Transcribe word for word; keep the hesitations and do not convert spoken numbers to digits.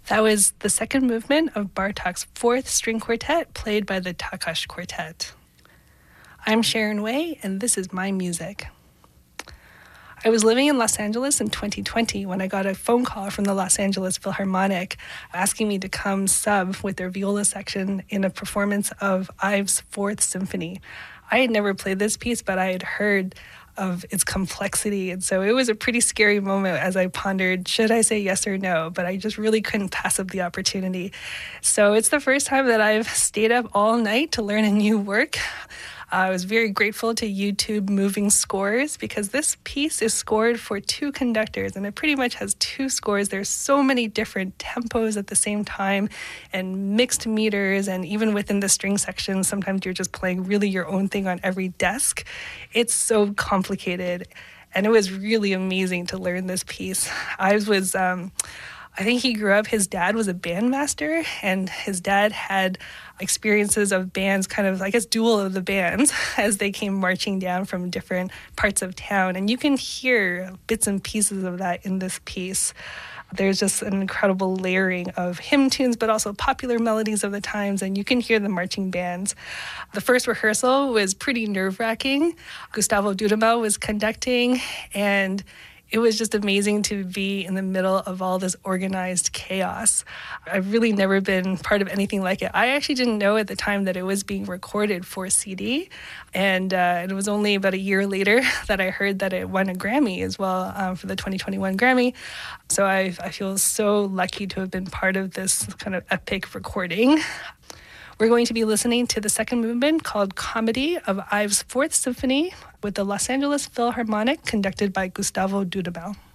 That was the second movement of Bartók's fourth string quartet, played by the Takács Quartet. I'm Sharon Way, and this is my music. I was living in Los Angeles in twenty twenty when I got a phone call from the Los Angeles Philharmonic asking me to come sub with their viola section in a performance of Ives' Fourth Symphony. I had never played this piece, but I had heard of its complexity, and so it was a pretty scary moment as I pondered, should I say yes or no? But I just really couldn't pass up the opportunity. So it's the first time that I've stayed up all night to learn a new work. I was very grateful to YouTube Moving Scores because this piece is scored for two conductors, and it pretty much has two scores. There's so many different tempos at the same time and mixed meters, and even within the string section, sometimes you're just playing really your own thing on every desk. It's so complicated, and it was really amazing to learn this piece. I was... Um, I think he grew up, his dad was a bandmaster, and his dad had experiences of bands, kind of, I guess, duel of the bands as they came marching down from different parts of town. And you can hear bits and pieces of that in this piece. There's just an incredible layering of hymn tunes, but also popular melodies of the times, and you can hear the marching bands. The first rehearsal was pretty nerve-wracking. Gustavo Dudamel was conducting, and it was just amazing to be in the middle of all this organized chaos. I've really never been part of anything like it. I actually didn't know at the time that it was being recorded for C D, and uh, it was only about a year later that I heard that it won a Grammy as well um, for the twenty twenty-one Grammy. So I, I feel so lucky to have been part of this kind of epic recording. We're going to be listening to the second movement called Comedy of Ives' Fourth Symphony with the Los Angeles Philharmonic, conducted by Gustavo Dudamel.